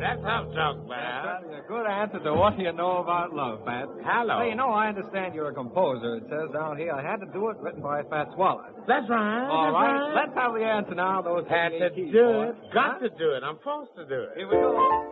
That's how I'm talking That's about. a good answer to what do you know about love, Pat. Hello. Hey, I understand you're a composer. It says down here I had to do it, written by Fats Waller. That's right. All that's right, let's have the answer now. Those Had to keys, do boy. it. Got to do it. I'm forced to do it. Here we go.